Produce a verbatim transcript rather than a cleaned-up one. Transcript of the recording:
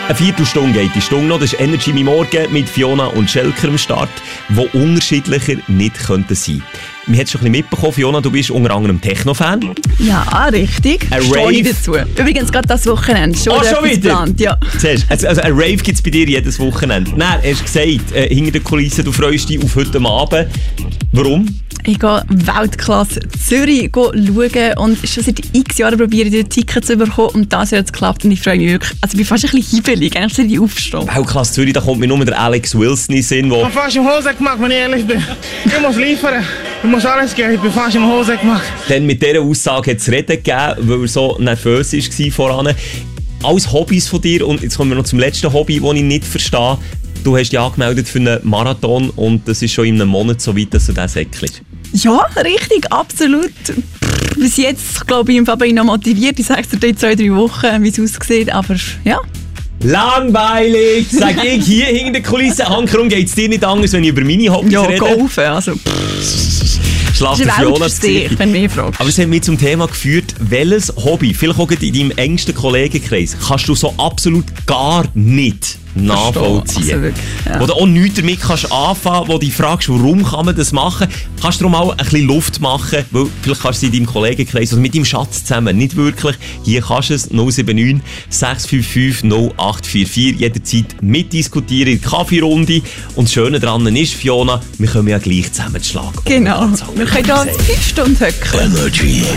Eine Viertelstunde geht die Stunde noch. Das ist Energy My Morgen mit Fiona und Schelker am Start, die unterschiedlicher nicht könnten sein. Wir haben es schon ein bisschen mitbekommen, Fiona, du bist unter anderem Techno-Fan. Ja, richtig. Ein Stehe Rave. ich dazu. Übrigens gerade das Wochenende. Schon, Oh, schon wieder? Geplant, ja. Siehst, also, also ein Rave gibt es bei dir jedes Wochenende. Nein, hast du gesagt, äh, hinter den Kulissen, du freust dich auf heute Abend. Warum? Ich gehe Weltklasse Zürich schauen und schon seit x Jahren probiere ich, die Tickets zu bekommen und das hat jetzt geklappt und ich freue mich wirklich. Also ich bin fast ein bisschen hibbelig, eigentlich sollte ich aufstehen. Weltklasse Zürich, da kommt mir nur der Alex Wilson in den Sinn, wo... Ich bin fast im Hose gemacht, wenn ich ehrlich bin. Ich muss liefern, ich muss alles geben, ich bin fast im Hose gemacht. Dann mit dieser Aussage hat es Reden gegeben, weil er so nervös war voran. Alles Hobbys von dir, und jetzt kommen wir noch zum letzten Hobby, das ich nicht verstehe. Du hast dich angemeldet für einen Marathon und das ist schon in einem Monat so weit, dass du den säckelst. Ja, richtig, absolut. Bis jetzt, glaube ich, bin ich noch motiviert. Ich sage es dir in zwei, drei Wochen, wie es aussieht, aber ja. Langweilig, sage ich hier hinter den Kulissen. Hankerum geht es dir nicht anders, wenn ich über meine Hobbys Ja, rede. golfen, also... Schlaf Das der ist Fiona Welt zu für dich, Gesicht. wenn du mich fragst. Aber es hat mich zum Thema geführt, welches Hobby, vielleicht auch in deinem engsten Kollegenkreis, kannst du so absolut gar nicht nachvollziehen. Also wirklich, ja. Wo du auch nichts damit kannst anfangen, wo du dich fragst, warum kann man das machen, kannst du darum auch ein bisschen Luft machen, weil vielleicht kannst du es in deinem Kollegenkreis oder mit deinem Schatz zusammen nicht wirklich. Hier kannst du es, null sieben neun, sechs fünf fünf, null acht vier vier, jederzeit mitdiskutieren in der Kaffeerunde. Und das Schöne daran ist, Fiona, wir können ja gleich zusammen schlagen. Genau, wir können hier fünf Stunden höckeln. Energy.